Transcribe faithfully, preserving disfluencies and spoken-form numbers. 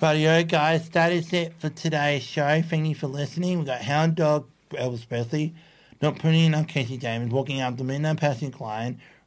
Rightio, guys, that is it for today's show. Thank you for listening. We got Hound Dog, Elvis Presley, Not Putting Enough Casey James, Walking Out the Midnight Passing Client,